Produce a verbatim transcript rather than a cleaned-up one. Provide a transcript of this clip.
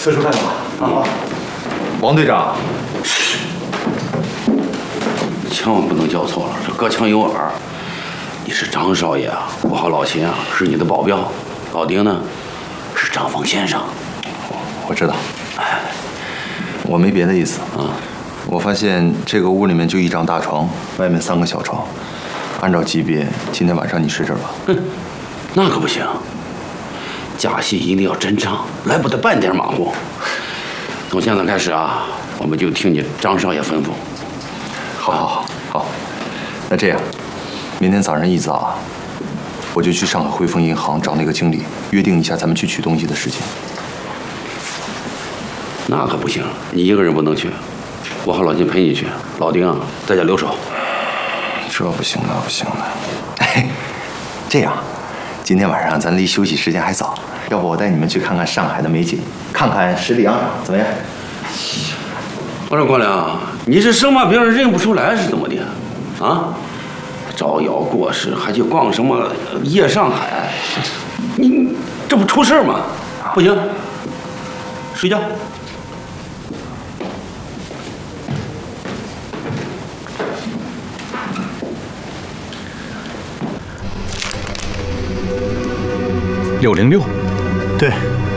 退出看看吧。啊， 王队长， 千万不能叫错了，这隔墙有耳。你是张少爷啊，我和老秦啊是你的保镖，老丁呢是张峰先生。 我知道。哎，我没别的意思啊。我发现这个屋里面就一张大床，外面三个小床。按照级别，今天晚上你睡这儿吧。 哼，那可不行。假戏一定要真唱，来不得半点马虎。从现在开始啊，我们就听你张少爷吩咐。 好，好，好，好。那这样，明天早上一早，我就去上海汇丰银行找那个经理，约定一下咱们去取东西的时间。 那可不行，你一个人不能去，我和老金陪你去。老丁啊，在家留守。 这不行那不行的。哎，这样，今天晚上咱离休息时间还早，要不我带你们去看看上海的美景，看看十里洋场，怎么样？ 我说光良，你是生怕别人认不出来是怎么的？啊，招摇过市，还去逛什么夜上海？你这不出事吗？不行，睡觉。 六零六， 对，